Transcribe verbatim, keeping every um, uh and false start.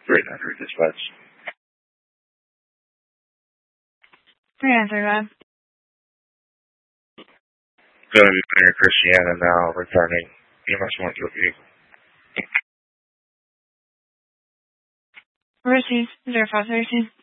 three hundred dispatch. three hundred, man. Going to be near Christiana now, returning E M S one to a vehicle. Received. zero five thirteen.